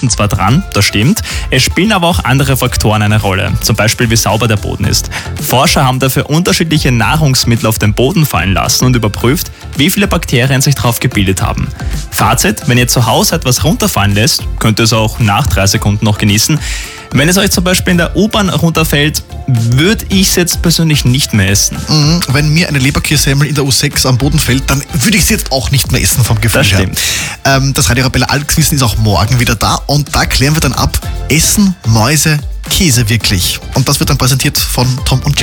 Boden zwar dran, das stimmt, es spielen aber auch andere Faktoren eine Rolle, zum Beispiel wie sauber der Boden ist. Forscher haben dafür unterschiedliche Nahrungsmittel auf den Boden fallen lassen und überprüft, wie viele Bakterien sich darauf gebildet haben. Fazit: Wenn ihr zu Hause etwas runterfallen lässt, könnt ihr es auch nach 3 Sekunden noch genießen. Wenn es euch zum Beispiel in der U-Bahn runterfällt, würde ich es jetzt persönlich nicht mehr essen. Wenn mir eine Leberkässemmel in der U6 am Boden fällt, dann würde ich sie jetzt auch nicht mehr essen vom Gefühl Das her. stimmt. Das Radio Arabella Alltagswissen ist auch morgen wieder da und da klären wir dann ab, essen Mäuse Käse wirklich? Und das wird dann präsentiert von Tom und Jerry.